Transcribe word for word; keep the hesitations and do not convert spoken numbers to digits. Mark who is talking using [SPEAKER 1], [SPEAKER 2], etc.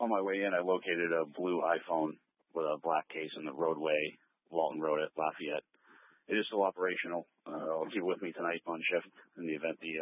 [SPEAKER 1] On my way in, I located a blue iPhone with a black case in the roadway, Walton Road at Lafayette. It is still operational. Uh, I'll keep it with me tonight on shift in the event the